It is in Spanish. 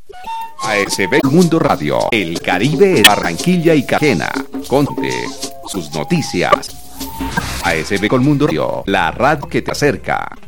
ASB Mundo Radio, el Caribe, Barranquilla y Cartagena. Conte sus noticias. ASB Colmundo Radio, la radio que te acerca.